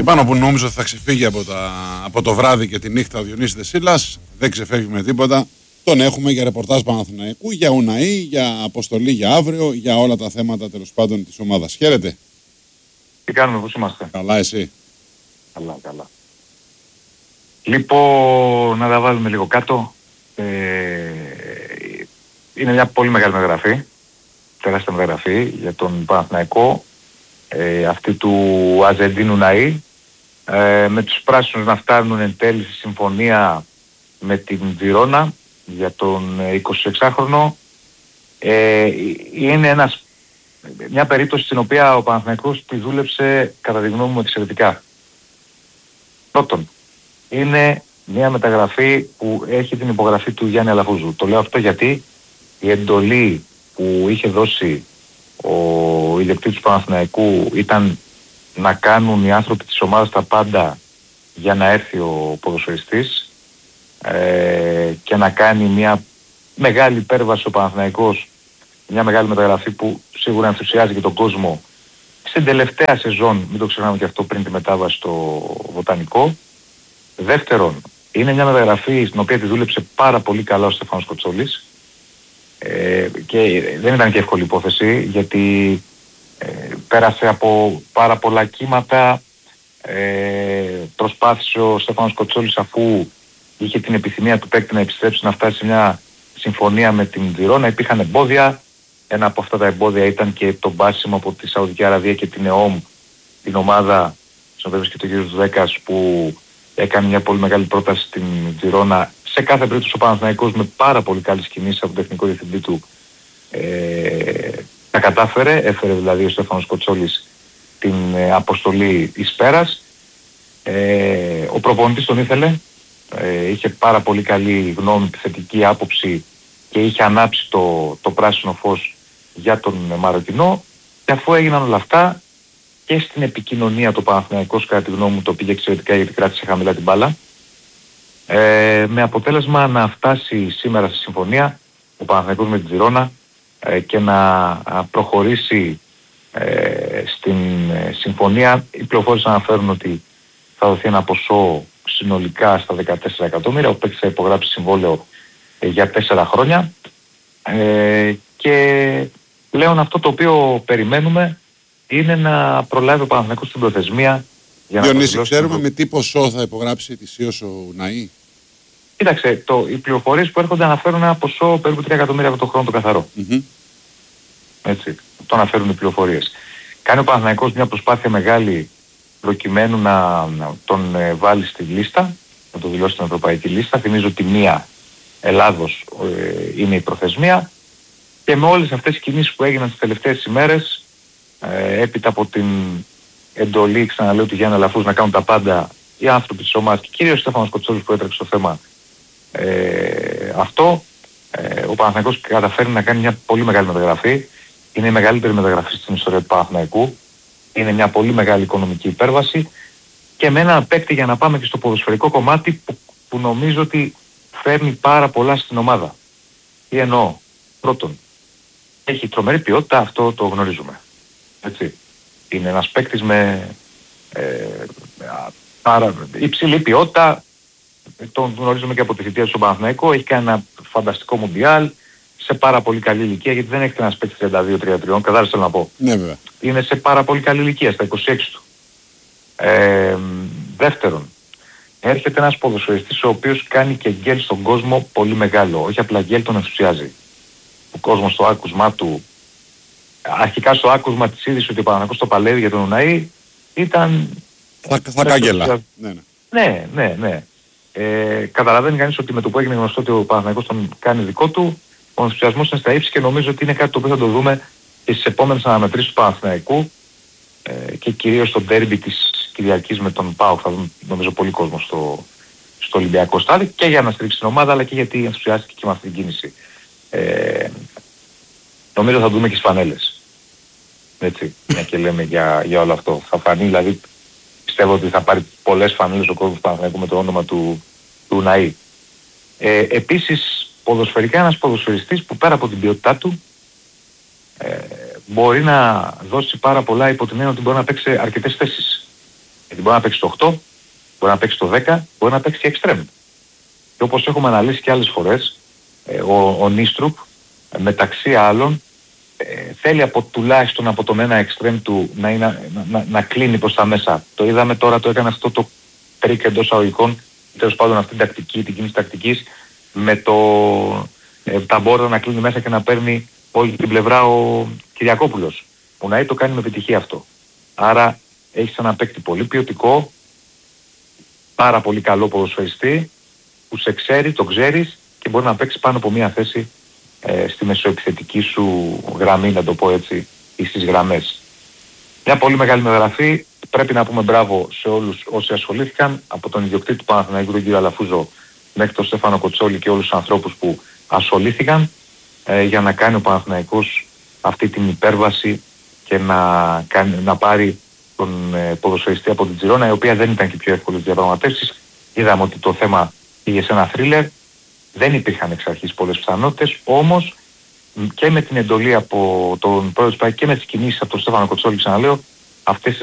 Και πάνω που νόμιζα ότι θα ξεφύγει από το βράδυ και τη νύχτα ο Διονύσης Δεσίλας, δεν ξεφεύγει με τίποτα. Τον έχουμε για ρεπορτάζ Παναθηναϊκού, για Ουναή, για αποστολή για αύριο, για όλα τα θέματα τέλος πάντων της ομάδας. Χαίρετε. Τι κάνουμε, πώς είμαστε? Καλά, εσύ? Καλά, καλά. Λοιπόν, να τα βάλουμε λίγο κάτω. Είναι μια πολύ μεγάλη μεταγραφή, τεράστια μεταγραφή για τον Παναθηναϊκό, αυτή του Αζεντίνου Ναΐ, με τους πράσινους να φτάνουν εν τέλει στη συμφωνία με την Βιρώνα για τον 26χρονο. Είναι μια περίπτωση στην οποία ο Παναθηναϊκός τη δούλεψε κατά τη γνώμη μου εξαιρετικά. Πρώτον, είναι μια μεταγραφή που έχει την υπογραφή του Γιάννη Αλαφούζου. Το λέω αυτό γιατί η εντολή που είχε δώσει ο ιδιοκτήτης του Παναθηναϊκού ήταν να κάνουν οι άνθρωποι της ομάδας τα πάντα για να έρθει ο ποδοσφαιριστής και να κάνει μια μεγάλη υπέρβαση ο Παναθηναϊκός, μια μεγάλη μεταγραφή που σίγουρα ενθουσιάζει και τον κόσμο στην τελευταία σεζόν, μην το ξεχνάμε και αυτό, πριν τη μετάβαση στο Βοτανικό. Δεύτερον, είναι μια μεταγραφή στην οποία τη δούλεψε πάρα πολύ καλά ο Στέφανος Κοτσόλης και δεν ήταν και εύκολη υπόθεση, γιατί πέρασε από πάρα πολλά κύματα. Προσπάθησε ο Στέφανος Κοτσόλης, αφού είχε την επιθυμία του παίκτη να επιστρέψει, να φτάσει σε μια συμφωνία με την Βιρώνα. Υπήρχαν εμπόδια. Ένα από αυτά τα εμπόδια ήταν και το μπάσιμο από τη Σαουδική Αραβία και την ΕΟΜ, την ομάδα στον οποίο και το κ. Δέκας, που έκανε μια πολύ μεγάλη πρόταση στην Βιρώνα. Σε κάθε περίπτωση ο Παναθηναϊκός με πάρα πολύ καλές κινήσεις από τον τεχνικό διευθυντή του τα κατάφερε. Έφερε δηλαδή ο Στέφανος Κοτσόλης την αποστολή εις πέρας. Ο προπονητής τον ήθελε, είχε πάρα πολύ καλή γνώμη, θετική άποψη και είχε ανάψει το πράσινο φως για τον Μαροκινό, και αφού έγιναν όλα αυτά και στην επικοινωνία το Παναθηναϊκός κατά τη γνώμη μου το πήγε εξαιρετικά, γιατί κράτησε χαμηλά την μπάλα, με αποτέλεσμα να φτάσει σήμερα στη συμφωνία ο Παναθηναϊκός με την Τζιρόνα και να προχωρήσει στην συμφωνία. Οι πληροφορίες αναφέρουν ότι θα δοθεί ένα ποσό συνολικά στα 14 εκατομμύρια. Ο παίκτης θα υπογράψει συμβόλαιο για 4 χρόνια και πλέον αυτό το οποίο περιμένουμε είναι να προλάβει ο Παναθηναϊκός στην προθεσμία για να Διονύση, ξέρουμε με τι ποσό θα υπογράψει ετησίως ο Ναΐ? Κοίταξε, οι πληροφορίες που έρχονται αναφέρουν ένα ποσό περίπου 3 εκατομμύρια από το χρόνο το καθαρό. Έτσι, το αναφέρουν οι πληροφορίες. Κάνει ο Παναθηναϊκός μια προσπάθεια μεγάλη προκειμένου να τον βάλει στη λίστα, να τον δηλώσει στην ευρωπαϊκή λίστα. Θυμίζω ότι μία Ελλάδος είναι η προθεσμία, και με όλες αυτές τις κινήσεις που έγιναν τις τελευταίες ημέρες, έπειτα από την εντολή, ξαναλέω, του Γιάννη Αλαφούς να κάνουν τα πάντα οι άνθρωποι της ομάδας και κυρίως ο Στέφανος Κοτσόλης που έτρεξε στο θέμα αυτό, ο Παναθηναϊκός καταφέρει να κάνει μια πολύ μεγάλη μεταγραφή. Είναι η μεγαλύτερη μεταγραφή στην ιστορία του Παναθηναϊκού. Είναι μια πολύ μεγάλη οικονομική υπέρβαση και με έναν παίκτη, για να πάμε και στο ποδοσφαιρικό κομμάτι, που νομίζω ότι φέρνει πάρα πολλά στην ομάδα. Τι εννοώ? Πρώτον, έχει τρομερή ποιότητα, αυτό το γνωρίζουμε. Έτσι. Είναι ένας παίκτης με υψηλή ποιότητα, τον γνωρίζουμε και από τη θητεία του στον Παναθηναϊκό. Έχει κάνει ένα φανταστικό μουντιάλ σε πάρα πολύ καλή ηλικία, γιατί δεν έχει ένας παίκτης 32-33, κατάλαβες θέλω να πω. Ναι, βέβαια. Είναι σε πάρα πολύ καλή ηλικία, στα 26 του. Δεύτερον, έρχεται ένας ποδοσφαιριστής ο οποίος κάνει και γκέλ στον κόσμο πολύ μεγάλο. Όχι απλά γκέλ, τον ενθουσιάζει. Ο κόσμος στο άκουσμά του, αρχικά στο άκουσμα της είδησης ότι ο Παναθηναϊκός το παλεύει για τον Ουναή, ήταν... Θα κάγγελα. Ναι. Καταλαβαίνει κανείς ότι με το που έγινε γνωστό ότι ο Παναθηναϊκός τον κάνει δικό του, ο ενθουσιασμός είναι στα ύψη, και νομίζω ότι είναι κάτι το οποίο θα το δούμε και στις επόμενες αναμετρήσεις του Παναθηναϊκού και κυρίως στο ντέρμπι της Κυριακής με τον ΠΑΟΚ. Θα δούμε νομίζω πολύ κόσμο στο Ολυμπιακό στάδιο, και για να στηρίξει την ομάδα, αλλά και γιατί ενθουσιάστηκε και με αυτή την κίνηση. Νομίζω θα δούμε και στις φανέλες. Έτσι, μια και λέμε για όλο αυτό. Θα φανεί, δηλαδή πιστεύω ότι θα πάρει πολλές φανέλες ο κόσμος του Παναθηναϊκού με το όνομα του Ναΐ. Επίσης, ποδοσφαιρικά ένας ποδοσφαιριστής που πέρα από την ποιότητά του μπορεί να δώσει πάρα πολλά, υπό την έννοια ότι μπορεί να παίξει αρκετές θέσεις. Γιατί μπορεί να παίξει το 8, μπορεί να παίξει το 10, μπορεί να παίξει εξτρέμ. Και όπως έχουμε αναλύσει και άλλες φορές, ο Νίστρουπ μεταξύ άλλων θέλει τουλάχιστον από τον ένα εξτρέμ του να κλείνει προς τα μέσα. Το είδαμε τώρα, το έκανε αυτό το τρίκ εντός αγωγικών, τέλος πάντων αυτή την τακτική, την κίνηση τακτικής, με τα μπόρτα να κλείνει μέσα και να παίρνει όλη την πλευρά ο Κυριακόπουλος. Ο Ναΐ το κάνει με επιτυχία αυτό. Άρα έχεις ένα παίκτη πολύ ποιοτικό, πάρα πολύ καλό ποδοσφαιριστή, που σε ξέρει, το ξέρεις και μπορεί να παίξει πάνω από μία θέση στη μεσοεπιθετική σου γραμμή, να το πω έτσι, ή στις γραμμές. Μια πολύ μεγάλη μεταγραφή. Πρέπει να πούμε μπράβο σε όλους όσοι ασχολήθηκαν, από τον ιδιοκτήτη του Παναθηναϊκού, τον κύριο Αλαφούζο, μέχρι τον Στέφανο Κοτσόλη και όλους τους ανθρώπους που ασχολήθηκαν για να κάνει ο Παναθηναϊκός αυτή την υπέρβαση και να πάρει τον ποδοσφαιριστή από την Τζιρόνα, η οποία δεν ήταν και πιο εύκολη στις διαπραγματεύσεις. Είδαμε ότι το θέμα πήγε σε ένα θρίλερ. Δεν υπήρχαν εξ αρχής πολλές πιθανότητες, όμως και με την εντολή από τον πρόεδρο της ΠΑΕ και με τις κινήσεις από τον Στέφανο Κοτσόλη, ξαναλέω, αυτές